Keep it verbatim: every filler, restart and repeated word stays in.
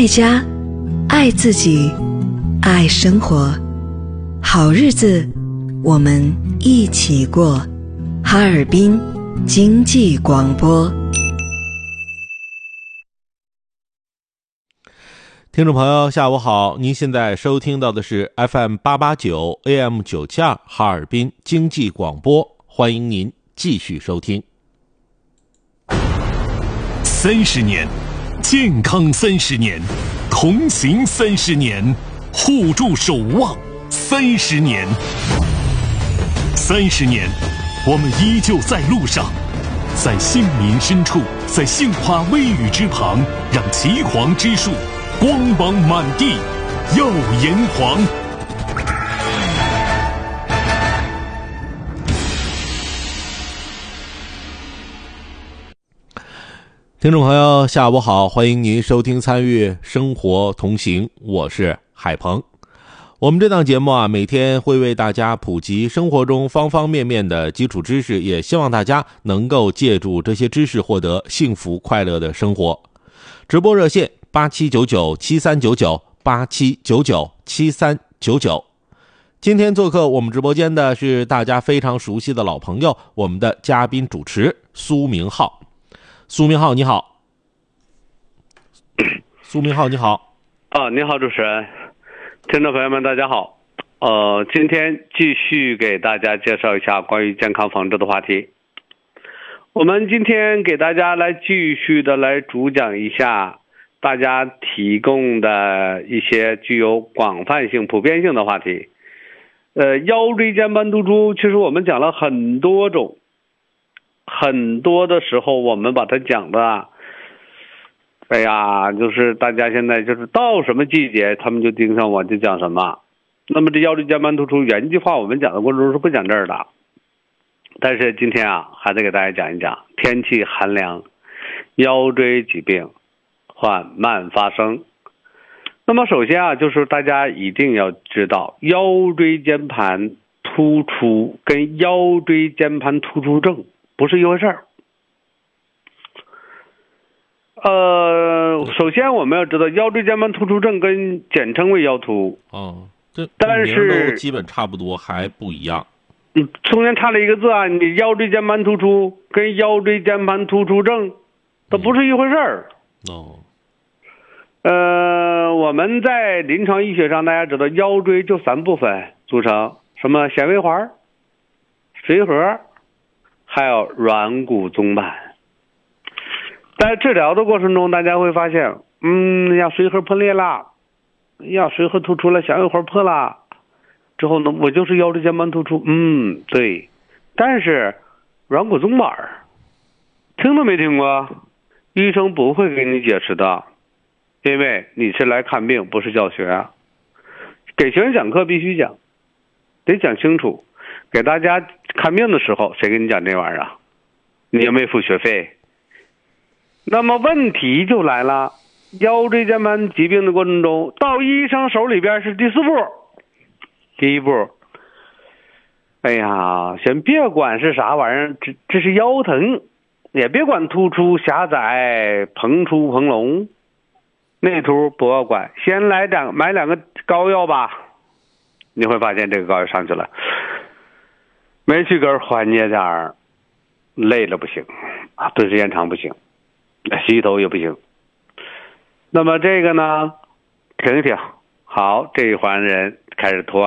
爱家，爱自己，爱生活。好日子，我们一起过。哈尔滨经济广播。 听众朋友下午好，您现在收听到的是 F M 八八九 A M 九七二哈尔滨经济广播，欢迎您继续收听。 三十年，健康三十年，同行三十年，互助守望三十年。三十年，我们依旧在路上，在杏林深处，在杏花微雨之旁，让岐黄之树光芒满地，耀炎黄。 听众朋友下午好，欢迎您收听参与生活同行，我是海鹏。我们这档节目啊，每天会为大家普及生活中方方面面的基础知识，也希望大家能够借助这些知识获得幸福快乐的生活。直播热线八七九九七三九九八七九九七三九九。今天做客我们直播间的是大家非常熟悉的老朋友，我们的嘉宾主持苏明浩。苏明浩你好。苏明浩你好。 啊，你好主持人，听众朋友们大家好。呃，今天继续给大家介绍一下关于健康防治的话题。我们今天给大家来继续的来主讲一下大家提供的一些具有广泛性、普遍性的话题。呃，腰椎间盘突出，其实我们讲了很多种，很多的时候我们把它讲的，哎呀，就是大家现在就是到什么季节，他们就盯上我就讲什么。那么这腰椎间盘突出，原计划我们讲的过程中是不讲这儿的，但是今天啊，还得给大家讲一讲，天气寒凉，腰椎疾病缓慢发生。那么首先啊，就是大家一定要知道，腰椎间盘突出跟腰椎间盘突出症不是一回事儿。呃，首先我们要知道，腰椎间盘突出症跟简称为腰突。 哦，这但是都基本差不多，还不一样。 嗯，中间差了一个字啊，你腰椎间盘突出跟腰椎间盘突出症，它不是一回事儿。 嗯、哦。 呃，我们在临床医学上，大家知道腰椎就三部分组成，什么纤维环、髓核，还有软骨宗板。在治疗的过程中，大家会发现，嗯，呀，髓核破裂了，呀，髓核突出了，纤维环破了，之后呢，我就是腰椎间盘突出，嗯，对。但是软骨宗板，听都没听过，医生不会给你解释的。因为你是来看病，不是教学。给学生讲课必须讲，得讲清楚。给大家看病的时候，谁给你讲这玩意儿啊？你有没有付学费？那么问题就来了，腰椎间盘疾病的过程中，到医生手里边是第四步。第一步，哎呀，先别管是啥玩意儿，这这是腰疼，也别管突出、狭窄、膨出、膨隆。那图不要管，先来两买两个膏药吧，你会发现这个膏药上去了，没去根缓解点儿，累了不行啊，顿时间长不行，洗头也不行。那么这个呢，停一停，好，这一环人开始脱了。